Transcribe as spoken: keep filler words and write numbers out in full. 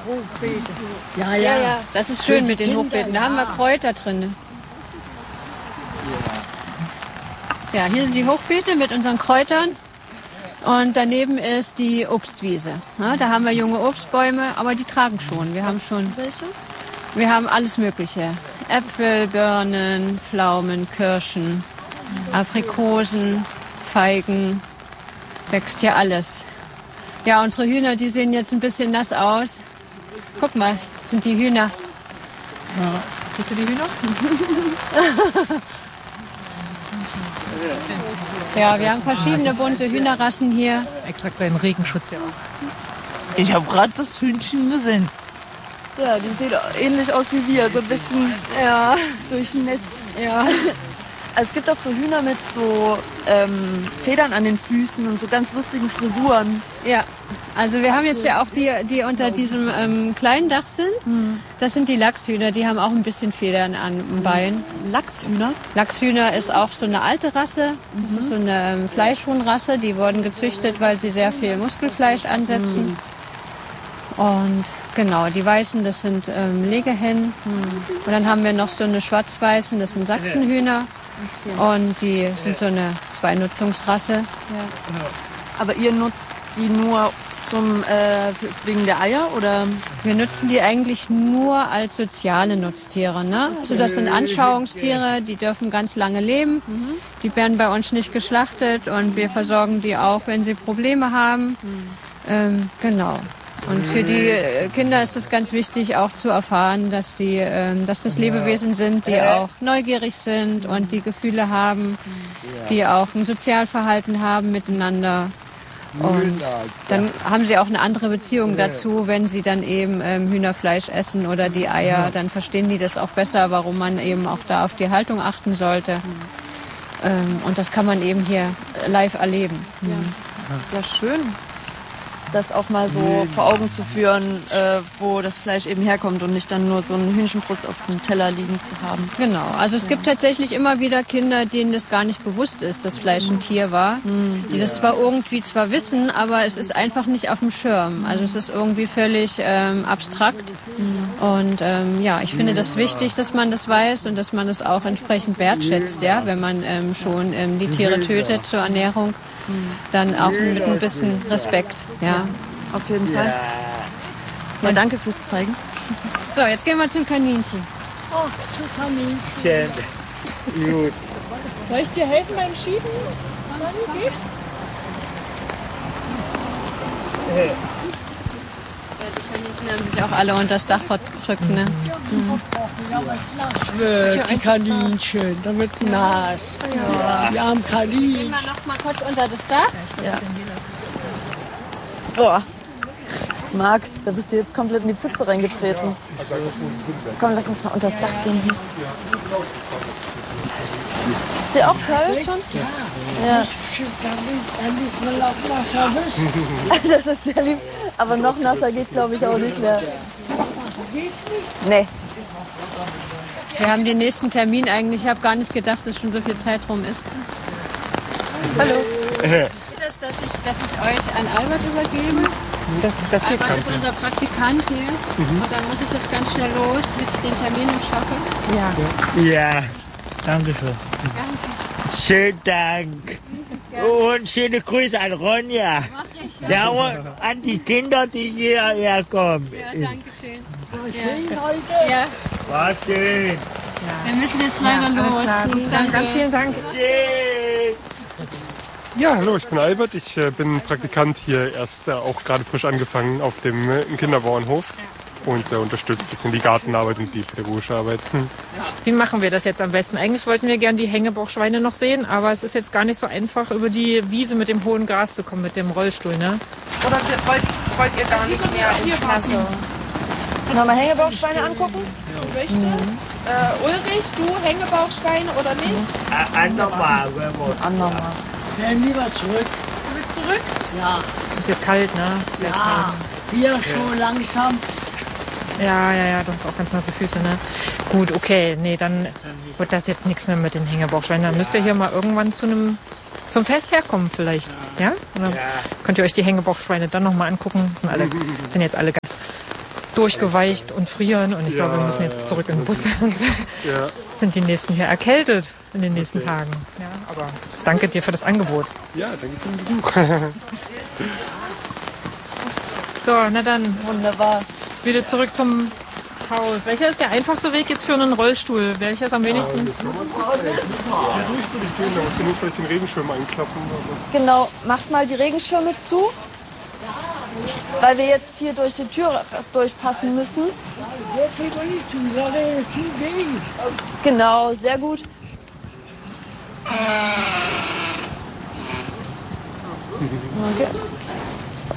Hochbeete. Ja, ja, ja. Das ist schön mit den Hochbeeten. Da haben wir Kräuter drin. Ja, hier sind die Hochbeete mit unseren Kräutern. Und daneben ist die Obstwiese. Ja, da haben wir junge Obstbäume, aber die tragen schon. Wir haben schon. Welche? Wir haben alles Mögliche. Äpfel, Birnen, Pflaumen, Kirschen, Aprikosen, Feigen. Wächst hier alles. Ja, unsere Hühner, die sehen jetzt ein bisschen nass aus. Guck mal, sind die Hühner. Ja. Siehst du die Hühner? Ja, wir haben verschiedene bunte Hühnerrassen hier. Extra kleinen Regenschutz hier auch. Ich habe gerade das Hühnchen gesehen. Ja, die sehen ähnlich aus wie wir, so ein bisschen Ja, durchnässt. ja. Also es gibt auch so Hühner mit so ähm, Federn an den Füßen und so ganz lustigen Frisuren. Ja, also wir haben jetzt ja auch die, die unter diesem ähm, kleinen Dach sind. Das sind die Lachshühner, die haben auch ein bisschen Federn an dem Bein. Lachshühner? Lachshühner ist auch so eine alte Rasse. Das ist so eine ähm, Fleischhuhnrasse. Die wurden gezüchtet, weil sie sehr viel Muskelfleisch ansetzen. Mhm. Und genau, die Weißen, das sind ähm, Legehennen. Mhm. Und dann haben wir noch so eine Schwarz-Weißen, das sind Sachsenhühner. Okay. Und die sind so eine Zweinutzungsrasse. Ja. Aber ihr nutzt die nur zum äh, wegen der Eier oder? Wir nutzen die eigentlich nur als soziale Nutztiere. Ne? Also das sind Anschauungstiere, die dürfen ganz lange leben. Mhm. Die werden bei uns nicht geschlachtet und wir versorgen die auch, wenn sie Probleme haben. Mhm. Ähm, genau. Und für die Kinder ist es ganz wichtig, auch zu erfahren, dass, die, ähm, dass das Lebewesen sind, die auch neugierig sind und die Gefühle haben, die auch ein Sozialverhalten haben miteinander. Und dann haben sie auch eine andere Beziehung dazu, wenn sie dann eben ähm, Hühnerfleisch essen oder die Eier. Dann verstehen die das auch besser, warum man eben auch da auf die Haltung achten sollte. Ähm, und das kann man eben hier live erleben. Ja, ja schön. Das auch mal so vor Augen zu führen, äh, wo das Fleisch eben herkommt und nicht dann nur so eine Hühnchenbrust auf dem Teller liegen zu haben. Genau, also es ja. gibt tatsächlich immer wieder Kinder, denen das gar nicht bewusst ist, dass Fleisch ein Tier war. Mhm. Die das zwar irgendwie zwar wissen, aber es ist einfach nicht auf dem Schirm. Also es ist irgendwie völlig ähm, abstrakt. Mhm. Und ähm, ja, ich finde das wichtig, dass man das weiß und dass man das auch entsprechend wertschätzt, ja, wenn man ähm, schon ähm, die Tiere tötet zur Ernährung. Dann auch mit ein bisschen Respekt, ja. Auf jeden Fall. Ja, danke fürs Zeigen. So, jetzt gehen wir zum Kaninchen. Oh, zum Kaninchen. Gut. Soll ich dir helfen beim Schieben? Wann geht's? Die Kaninchen haben sich auch alle unter das Dach verdrückt, ne? Mhm. Wird die Kaninchen, da wird nass. Ja. Die armen Kaninchen. Gehen wir noch mal kurz unter das Dach. Ja. Oh. Marc, da bist du jetzt komplett in die Pfütze reingetreten. Komm, lass uns mal unter das Dach gehen. Ist dir auch kalt schon? Ja. Das ist sehr lieb. Aber noch nasser geht, glaube ich, auch nicht mehr. Nee. Wir haben den nächsten Termin eigentlich. Ich habe gar nicht gedacht, dass schon so viel Zeit rum ist. Hallo. Geht es, dass ich, dass ich euch an Albert übergebe? Das, das geht Albert ist unser Praktikant hier. Mhm. Und dann muss ich jetzt ganz schnell los, bis ich den Termin schaffe. Ja. Ja, danke schön. Danke. Schönen Dank. Und schöne Grüße an Ronja. Mach ich, ja. Ja, und an die Kinder, die hierher kommen. Ja, danke schön. Ja. Ja. War schön. Ja. Wir müssen jetzt leider ja, los. Danke. Ganz vielen Dank. Tschüss. Ja, hallo, ich bin Albert. Ich äh, bin Praktikant hier, erst äh, auch gerade frisch angefangen auf dem äh, Kinderbauernhof und äh, unterstütze ein bisschen die Gartenarbeit und die pädagogische Arbeit. Hm. Wie machen wir das jetzt am besten? Eigentlich wollten wir gerne die Hängebauchschweine noch sehen, aber es ist jetzt gar nicht so einfach, über die Wiese mit dem hohen Gras zu kommen, mit dem Rollstuhl, ne? Oder wollt, wollt ihr gar nicht mehr ins Nasse? Wollen wir Hängebauchschweine angucken? Du möchtest? Mhm. Äh, Ulrich, du Hängebauchschweine oder nicht? Mhm. Andermal, wenn wir Andermal. Wir gehen lieber zurück. Du willst zurück? Ja. Es ist kalt, ne? Ja. Hier schon langsam. Ja, ja, ja, du hast auch ganz nasse Füße, ne? Gut, okay, nee, dann wird das jetzt nichts mehr mit den Hängebauchschweinen. Dann müsst ihr hier mal irgendwann zu einem zum Fest herkommen vielleicht, ja? Oder könnt ihr euch die Hängebauchschweine dann nochmal angucken? Sind alle, sind jetzt alle ganz durchgeweicht und frieren. Und ich Ja, glaube, wir müssen jetzt zurück in den Bus. Sonst Ja. sind die nächsten hier erkältet in den nächsten okay. Tagen. Ja, aber danke dir für das Angebot. Ja, danke für den Besuch. So, na dann. Wunderbar. Wieder zurück zum Haus. Welcher ist der einfachste Weg jetzt für einen Rollstuhl? Welcher ist am wenigsten? Ja, durch würde ich gehen, da musst du nur vielleicht den Regenschirm einklappen. Aber Genau, macht mal die Regenschirme zu, weil wir jetzt hier durch die Tür durchpassen müssen. Genau, sehr gut. Okay.